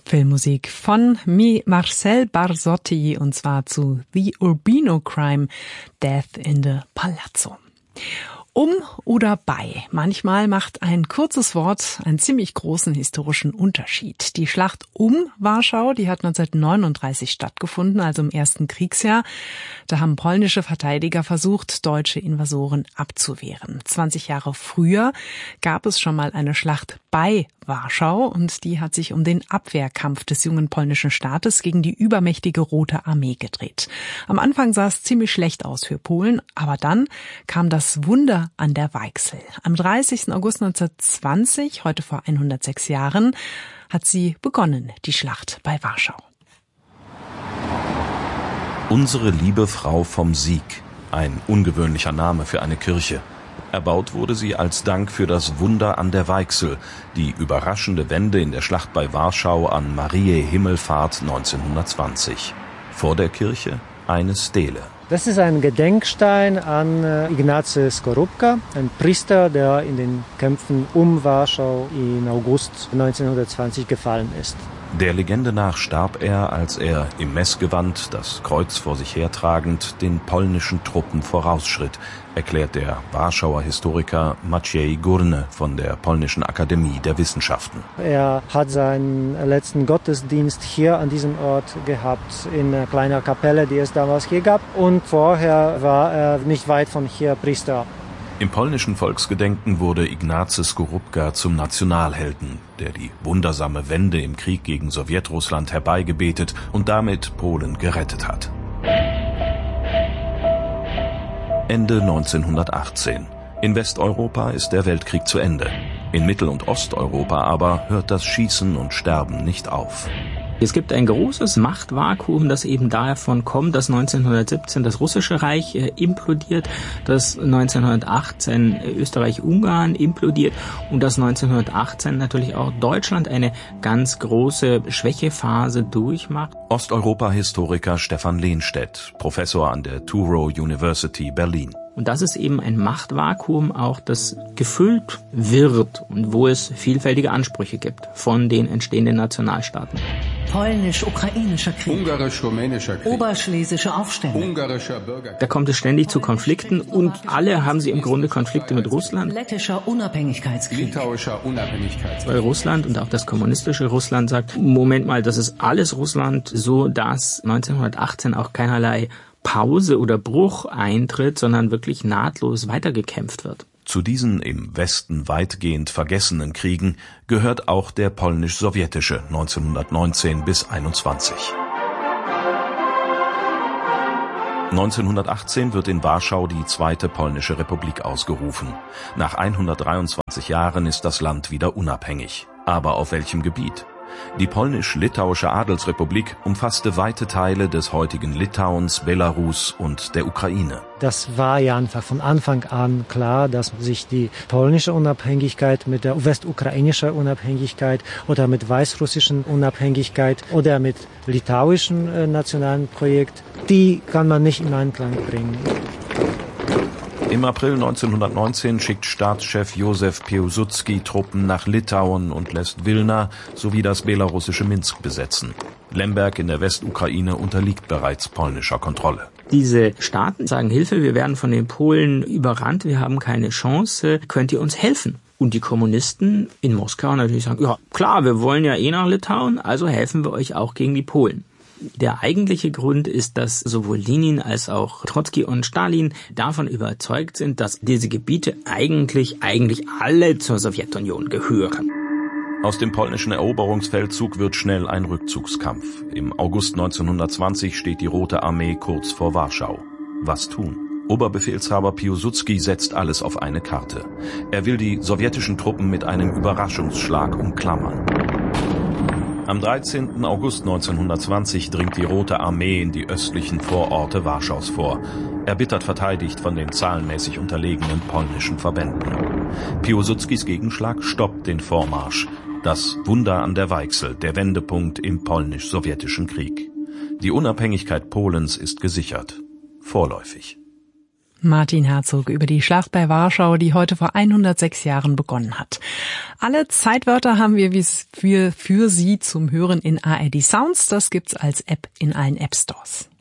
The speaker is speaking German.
Filmmusik von Marcel Barsotti und zwar zu The Urbino Crime Death in the Palazzo. Um oder bei. Manchmal macht ein kurzes Wort einen ziemlich großen historischen Unterschied. Die Schlacht um Warschau, die hat 1939 stattgefunden, also im ersten Kriegsjahr. Da haben polnische Verteidiger versucht, deutsche Invasoren abzuwehren. 20 Jahre früher gab es schon mal eine Schlacht bei Warschau und die hat sich um den Abwehrkampf des jungen polnischen Staates gegen die übermächtige Rote Armee gedreht. Am Anfang sah es ziemlich schlecht aus für Polen, aber dann kam das Wunder an der Weichsel. Am 30. August 1920, heute vor 106 Jahren, hat sie begonnen, die Schlacht bei Warschau. Unsere liebe Frau vom Sieg, ein ungewöhnlicher Name für eine Kirche. Erbaut wurde sie als Dank für das Wunder an der Weichsel, die überraschende Wende in der Schlacht bei Warschau an Mariä Himmelfahrt 1920. Vor der Kirche eine Stele. Das ist ein Gedenkstein an Ignacy Skorupka, ein Priester, der in den Kämpfen um Warschau im August 1920 gefallen ist. Der Legende nach starb er, als er im Messgewand, das Kreuz vor sich hertragend, den polnischen Truppen vorausschritt, erklärt der Warschauer Historiker Maciej Górny von der Polnischen Akademie der Wissenschaften. Er hat seinen letzten Gottesdienst hier an diesem Ort gehabt, in einer kleinen Kapelle, die es damals hier gab. Und vorher war er nicht weit von hier Priester. Im polnischen Volksgedenken wurde Ignacy Skorupka zum Nationalhelden, der die wundersame Wende im Krieg gegen Sowjetrussland herbeigebetet und damit Polen gerettet hat. Ende 1918. In Westeuropa ist der Weltkrieg zu Ende. In Mittel- und Osteuropa aber hört das Schießen und Sterben nicht auf. Es gibt ein großes Machtvakuum, das eben davon kommt, dass 1917 das Russische Reich implodiert, dass 1918 Österreich-Ungarn implodiert und dass 1918 natürlich auch Deutschland eine ganz große Schwächephase durchmacht. Osteuropa-Historiker Stefan Lehnstedt, Professor an der Touro University Berlin. Und das ist eben ein Machtvakuum auch, das gefüllt wird und wo es vielfältige Ansprüche gibt von den entstehenden Nationalstaaten. Polnisch-ukrainischer Krieg, Ungarisch-rumänischer Krieg, oberschlesische Aufstände, ungarischer Bürgerkrieg. Da kommt es ständig zu Konflikten und alle haben sie im Grunde Konflikte mit Russland. lettischer Unabhängigkeitskrieg, Litauischer Unabhängigkeitskrieg. Weil Russland und auch das kommunistische Russland sagt, Moment mal, das ist alles Russland, so dass 1918 auch keinerlei Pause oder Bruch eintritt, sondern wirklich nahtlos weitergekämpft wird. Zu diesen im Westen weitgehend vergessenen Kriegen gehört auch der polnisch-sowjetische 1919 bis 21. 1918 wird in Warschau die Zweite Polnische Republik ausgerufen. Nach 123 Jahren ist das Land wieder unabhängig. Aber auf welchem Gebiet? Die polnisch-litauische Adelsrepublik umfasste weite Teile des heutigen Litauens, Belarus und der Ukraine. Das war ja einfach von Anfang an klar, dass sich die polnische Unabhängigkeit mit der westukrainischen Unabhängigkeit oder mit weißrussischen Unabhängigkeit oder mit litauischen nationalen Projekt, die kann man nicht in Einklang bringen. Im April 1919 schickt Staatschef Józef Piłsudski Truppen nach Litauen und lässt Wilna sowie das belarussische Minsk besetzen. Lemberg in der Westukraine unterliegt bereits polnischer Kontrolle. Diese Staaten sagen, Hilfe, wir werden von den Polen überrannt, wir haben keine Chance, könnt ihr uns helfen? Und die Kommunisten in Moskau natürlich sagen, ja klar, wir wollen ja eh nach Litauen, also helfen wir euch auch gegen die Polen. Der eigentliche Grund ist, dass sowohl Lenin als auch Trotzki und Stalin davon überzeugt sind, dass diese Gebiete eigentlich alle zur Sowjetunion gehören. Aus dem polnischen Eroberungsfeldzug wird schnell ein Rückzugskampf. Im August 1920 steht die Rote Armee kurz vor Warschau. Was tun? Oberbefehlshaber Piłsudski setzt alles auf eine Karte. Er will die sowjetischen Truppen mit einem Überraschungsschlag umklammern. Am 13. August 1920 dringt die Rote Armee in die östlichen Vororte Warschaus vor, erbittert verteidigt von den zahlenmäßig unterlegenen polnischen Verbänden. Piłsudskis Gegenschlag stoppt den Vormarsch. Das Wunder an der Weichsel, der Wendepunkt im polnisch-sowjetischen Krieg. Die Unabhängigkeit Polens ist gesichert. Vorläufig. Martin Herzog über die Schlacht bei Warschau, die heute vor 106 Jahren begonnen hat. Alle Zeitwörter haben wir für Sie zum Hören in ARD Sounds. Das gibt's als App in allen App Stores.